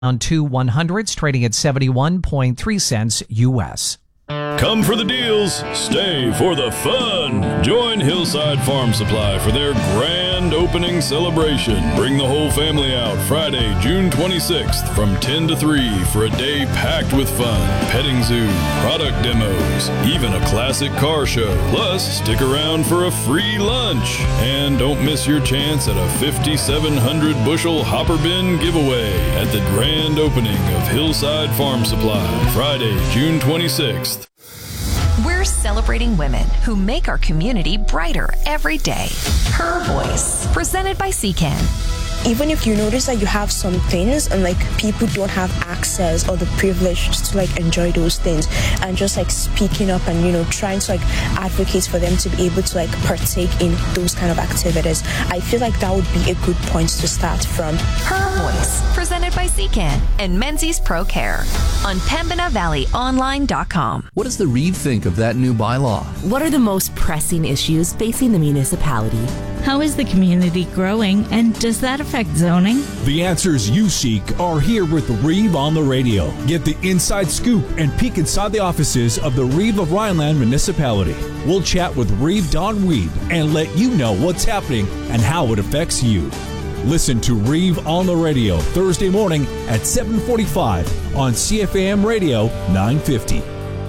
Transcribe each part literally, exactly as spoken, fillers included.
On two one hundreds, trading at seventy-one point three cents U S. Come for the deals, stay for the fun. Join Hillside Farm Supply for their grand opening celebration. Bring the whole family out Friday, June twenty-sixth from ten to three for a day packed with fun. Petting zoo, product demos, even a classic car show. Plus, stick around for a free lunch. And don't miss your chance at a fifty-seven hundred bushel hopper bin giveaway at the grand opening of Hillside Farm Supply, Friday, June twenty-sixth. We're celebrating women who make our community brighter every day. Her Voice, presented by C C A N. Even if you notice that you have some things and like people don't have access or the privilege to like enjoy those things, and just like speaking up and, you know, trying to like advocate for them to be able to like partake in those kind of activities, I feel like that would be a good point to start from. Her Voice, presented by C C A N and Menzies Pro Care on Pembina Valley Online dot com. What does the Reeve think of that new bylaw? What are the most pressing issues facing the municipality? How is the community growing, and does that affect zoning? The answers you seek are here with Reeve on the Radio. Get the inside scoop and peek inside the offices of the Reeve of Rhineland Municipality. We'll chat with Reeve Don Weeb and let you know what's happening and how it affects you. Listen to Reeve on the Radio Thursday morning at seven forty-five on C F A M Radio nine fifty.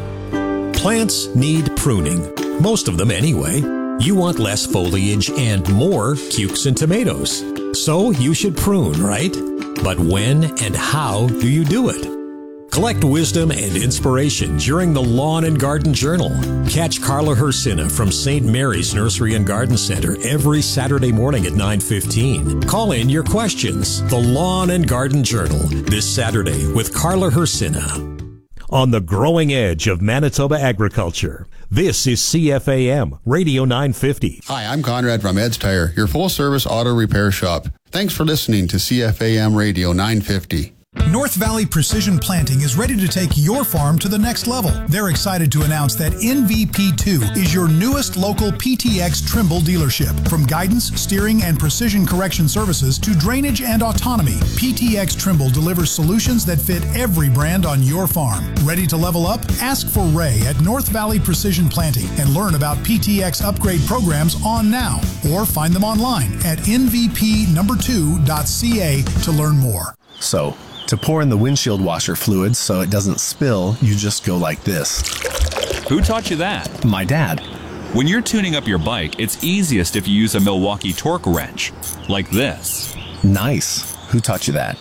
Plants need pruning, most of them anyway. You want less foliage and more cukes and tomatoes. So you should prune, right? But when and how do you do it? Collect wisdom and inspiration during the Lawn and Garden Journal. Catch Carla Hersina from Saint Mary's Nursery and Garden Center every Saturday morning at nine fifteen. Call in your questions. The Lawn and Garden Journal, this Saturday with Carla Hersina. On the growing edge of Manitoba agriculture, this is C F A M Radio nine fifty. Hi, I'm Conrad from Ed's Tire, your full-service auto repair shop. Thanks for listening to C F A M Radio nine fifty. North Valley Precision Planting is ready to take your farm to the next level. They're excited to announce that N V P two is your newest local P T X Trimble dealership. From guidance, steering, and precision correction services to drainage and autonomy, P T X Trimble delivers solutions that fit every brand on your farm. Ready to level up? Ask for Ray at North Valley Precision Planting and learn about P T X upgrade programs on now, or find them online at N V P number two dot C A to learn more. So, to pour in the windshield washer fluid so it doesn't spill, you just go like this. Who taught you that? My dad. When you're tuning up your bike, it's easiest if you use a Milwaukee torque wrench, like this. Nice. Who taught you that?